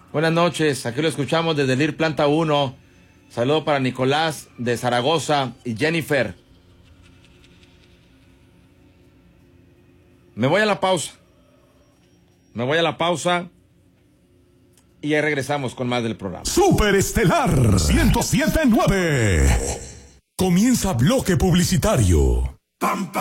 Buenas noches, aquí lo escuchamos desde LIR Planta 1. Saludo para Nicolás de Zaragoza y Jennifer. Me voy a la pausa y ya regresamos con más del programa. Super Estelar 107.9. Comienza bloque publicitario.